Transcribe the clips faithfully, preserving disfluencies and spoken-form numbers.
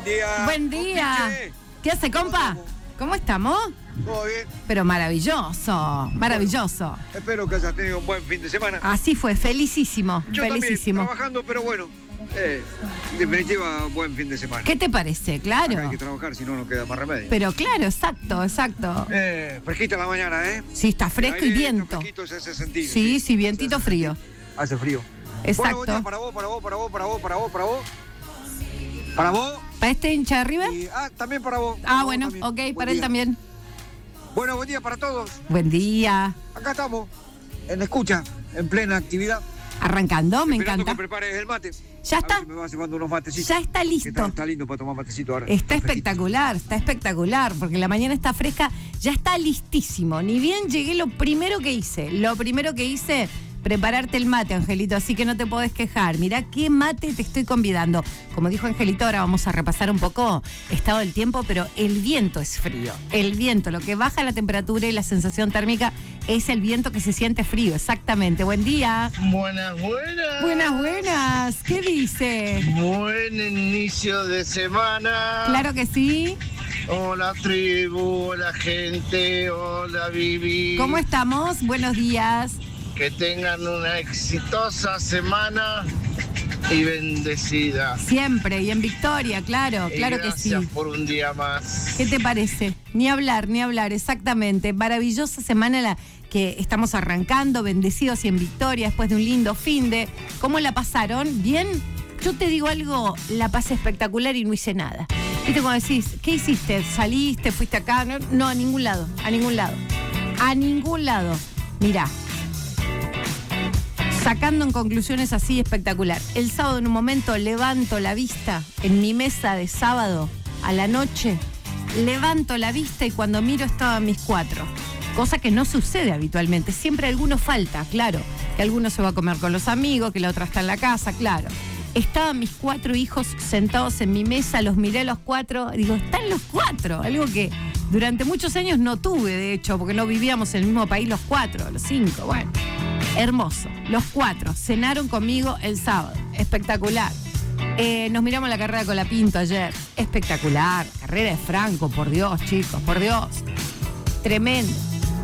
buen día. Buen día. Compiche. ¿Qué hace, compa? ¿Cómo estamos? ¿Todo bien? Pero maravilloso, maravilloso. Bueno, espero que hayas tenido un buen fin de semana. Así fue, felicísimo, Yo felicísimo. también, trabajando, pero bueno. Eh, en definitiva, buen fin de semana. ¿Qué te parece? Claro. Acá hay que trabajar, si no, no queda más remedio. Pero claro, exacto, exacto. Eh, fresquita la mañana, ¿eh? Sí, está fresco y Aire, viento. fresquito se hace sentir. Sí, sí, vientito Se hace frío. sentir. Hace frío. Exacto. Bueno, buen día para vos, para vos, para vos, para vos, para vos, para vos. Para vos. ¿Para este hincha de River? Y, ah, también para vos. Ah, Para vos bueno, también. ok, Buen para él día. también. Bueno, buen día para todos. Buen día. Acá estamos, en escucha, en plena actividad. Arrancando, me Esperando encanta. que prepares el mate. Ya A está. ver si me vas llevando unos matecitos. Ya está Que listo. Está, está lindo para tomar matecito ahora. Está fresquito. espectacular, está espectacular, porque la mañana está fresca, ya está listísimo. Ni bien llegué, lo primero que hice, lo primero que hice, prepararte el mate, Angelito, así que no te podés quejar. Mirá qué mate te estoy convidando. Como dijo Angelito, ahora vamos a repasar un poco estado del tiempo, pero el viento es frío. El viento, lo que baja la temperatura y la sensación térmica es el viento que se siente frío, exactamente. Buen día. Buenas, buenas. Buenas, buenas. ¿Qué dice? Buen inicio de semana. Claro que sí. Hola tribu, hola gente, hola Vivi. ¿Cómo estamos? Buenos días. Que tengan una exitosa semana y bendecida. Siempre, y en victoria, claro, Y claro que sí. gracias por un día más. ¿Qué te parece? Ni hablar, ni hablar, exactamente. Maravillosa semana la que estamos arrancando, bendecidos y en victoria, después de un lindo fin de. ¿Cómo la pasaron? ¿Bien? Yo te digo algo, la pasé espectacular y no hice nada. ¿Viste cuando decís, qué hiciste? ¿Saliste? ¿Fuiste acá? No, no, a ningún lado, a ningún lado. A ningún lado. Mirá. Sacando en conclusiones así espectacular. El sábado en un momento levanto la vista en mi mesa de sábado a la noche. Levanto la vista y cuando miro estaban mis cuatro. Cosa que no sucede habitualmente. Siempre alguno falta, claro. Que alguno se va a comer con los amigos, que la otra está en la casa, claro. Estaban mis cuatro hijos sentados en mi mesa, los miré a los cuatro. Digo, están los cuatro. Algo que durante muchos años no tuve, de hecho, porque no vivíamos en el mismo país los cuatro, los cinco, bueno. Hermoso. Los cuatro cenaron conmigo el sábado. Espectacular. Eh, nos miramos la carrera con la Pinto ayer. Espectacular. Carrera de Franco, por Dios, chicos, por Dios. Tremendo.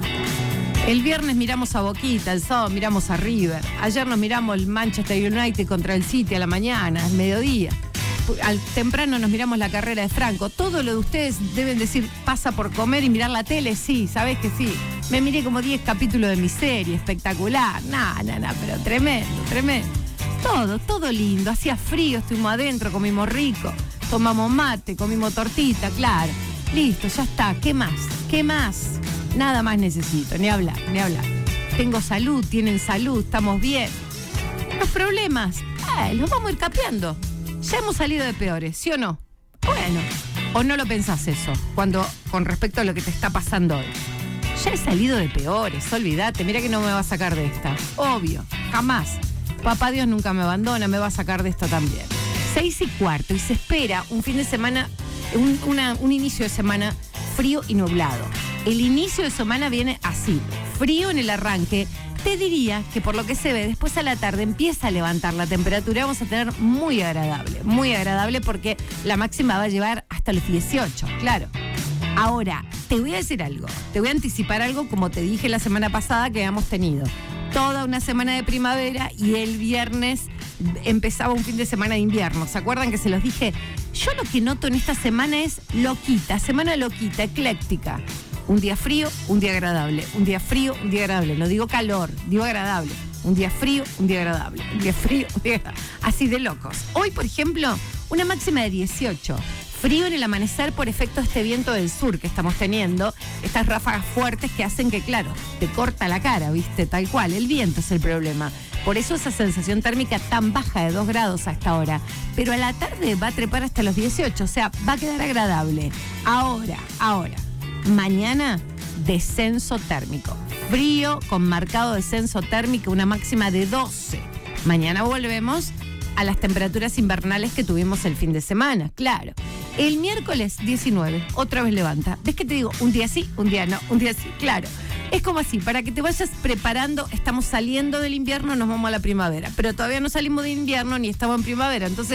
El viernes miramos a Boquita, el sábado miramos a River. Ayer nos miramos el Manchester United contra el City a la mañana, al mediodía. Al temprano nos miramos la carrera de Franco. Todo lo de ustedes deben decir, pasa por comer y mirar la tele, sí, sabés que sí. Me miré como diez capítulos de mi serie, espectacular. Nah, nah, nah, pero tremendo, tremendo. Todo, todo lindo. Hacía frío, estuvimos adentro, comimos rico, tomamos mate, comimos tortita, claro. Listo, ya está. ¿Qué más? ¿Qué más? Nada más necesito, ni hablar, ni hablar. Tengo salud, tienen salud, estamos bien. Los problemas, eh, los vamos a ir capeando. Ya hemos salido de peores, ¿sí o no? Bueno, ¿o no lo pensás eso cuando con respecto a lo que te está pasando hoy? Ya he salido de peores, olvídate, mira que no me va a sacar de esta. Obvio, jamás. Papá Dios nunca me abandona, me va a sacar de esta también. Seis y cuarto y se espera un fin de semana, un, una, un inicio de semana frío y nublado. El inicio de semana viene así, frío en el arranque. Te diría que por lo que se ve, después a la tarde empieza a levantar la temperatura. Vamos a tener muy agradable, muy agradable porque la máxima va a llevar hasta los dieciocho, claro. Ahora, te voy a decir algo, te voy a anticipar algo como te dije la semana pasada que habíamos tenido. Toda una semana de primavera y el viernes empezaba un fin de semana de invierno. ¿Se acuerdan que se los dije? Yo lo que noto en esta semana es loquita, semana loquita, ecléctica. Un día frío, un día agradable. Un día frío, un día agradable. No digo calor, digo agradable. Un día frío, un día agradable. Un día frío, un día agradable. Así de locos. Hoy, por ejemplo, una máxima de dieciocho. Frío en el amanecer por efecto de este viento del sur que estamos teniendo. Estas ráfagas fuertes que hacen que, claro, te corta la cara, ¿viste? Tal cual. El viento es el problema. Por eso esa sensación térmica tan baja de dos grados a esta hora. Pero a la tarde va a trepar hasta los dieciocho. O sea, va a quedar agradable. Ahora, ahora. Mañana, descenso térmico. Frío con marcado descenso térmico, una máxima de doce. Mañana volvemos a las temperaturas invernales que tuvimos el fin de semana, claro. El miércoles diecinueve, otra vez levanta. ¿Ves que te digo? Un día sí, un día no, un día sí, claro. Es como así, para que te vayas preparando, estamos saliendo del invierno, nos vamos a la primavera. Pero todavía no salimos de invierno ni estamos en primavera. Entonces,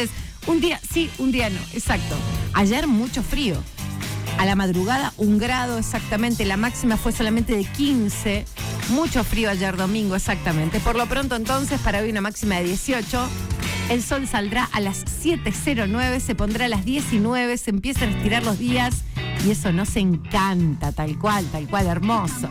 Un día, sí, un día no, exacto. Ayer mucho frío. A la madrugada un grado exactamente, la máxima fue solamente de quince. Mucho frío ayer domingo exactamente. Por lo pronto entonces para hoy una máxima de dieciocho. El sol saldrá a las siete cero nueve, se pondrá a las diecinueve, se empiezan a estirar los días y eso nos encanta, tal cual, tal cual, hermoso.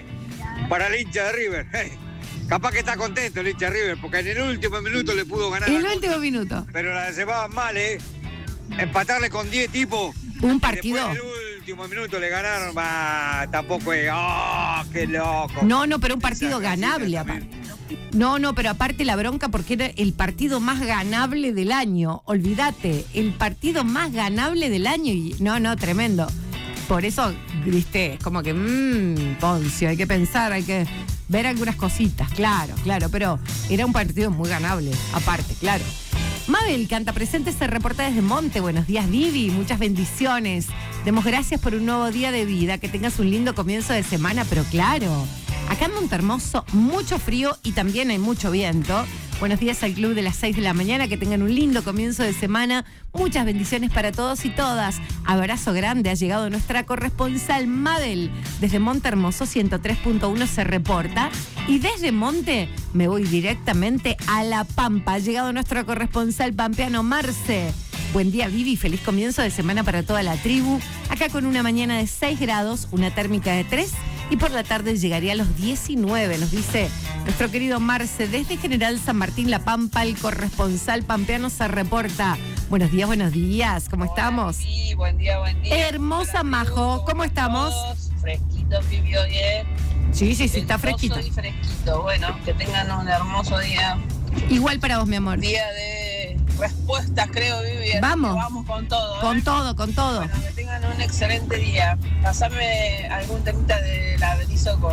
Para el hincha de River. Hey, capaz que está contento el hincha de River, porque en el último minuto le pudo ganar. En la el cosa, último minuto. pero la llevaban mal, ¿eh? Empatarle con diez tipos. Un partido. Después en el último minuto le ganaron. Bah, tampoco es. ¡Oh, qué loco! No, no, pero un partido Esa ganable casita aparte. también. No, no, pero aparte la bronca porque era el partido más ganable del año. Olvídate, el partido más ganable del año. Y no, no, tremendo. Por eso, viste, es como que, mmm, Poncio, hay que pensar, hay que ver algunas cositas, claro, claro, pero era un partido muy ganable, aparte, claro. Mabel Canta Presente se reporta desde Monte. Buenos días, Vivi, muchas bendiciones. Demos gracias por un nuevo día de vida, que tengas un lindo comienzo de semana, pero claro, acá en Montehermoso mucho frío y también hay mucho viento. Buenos días al club de las seis de la mañana, que tengan un lindo comienzo de semana. Muchas bendiciones para todos y todas. Abrazo grande, ha llegado nuestra corresponsal Mabel. Desde Montehermoso ciento tres punto uno se reporta. Y desde Monte me voy directamente a La Pampa. Ha llegado nuestro corresponsal pampeano Marce. Buen día, Vivi, feliz comienzo de semana para toda la tribu. Acá con una mañana de seis grados, una térmica de tres. Y por la tarde llegaría a los diecinueve, nos dice nuestro querido Marce. Desde General San Martín, La Pampa, el corresponsal pampeano se reporta. Buenos días, buenos días, ¿cómo Hola, estamos? Sí, buen día, buen día. Hermosa Hola, Majo, tribu, ¿cómo estamos? todos? Fresquito, Vivi, hoy, ¿eh? Sí, sí, sí, está Ventoso fresquito. y fresquito. Bueno, que tengan un hermoso día. Igual para vos, mi amor. Día de respuestas, creo, Vivi. así Vamos. que Vamos con todo. ¿eh? Con todo, con todo. Bueno, que tengan un excelente día. Pasame algún temita de la Berizo con,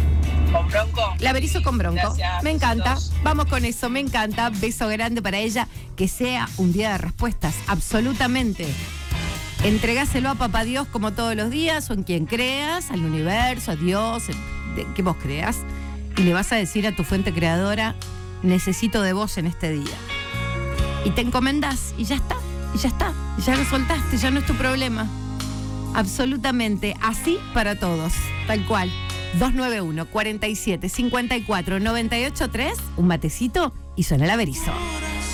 con Bronco. La Berizo con Bronco. Gracias, Me encanta. besitos. Vamos con eso, me encanta. Beso grande para ella. Que sea un día de respuestas, absolutamente. Entregáselo a Papá Dios como todos los días, o en quien creas, al universo, a Dios, en de- que vos creas. Y le vas a decir a tu fuente creadora, necesito de vos en este día. Y te encomendás, y ya está, y ya está. Y ya lo soltaste, ya no es tu problema. Absolutamente, así para todos, tal cual. dos nueve uno, cuarenta y siete, cincuenta y cuatro, noventa y ocho tres, un matecito y suena la Berizo.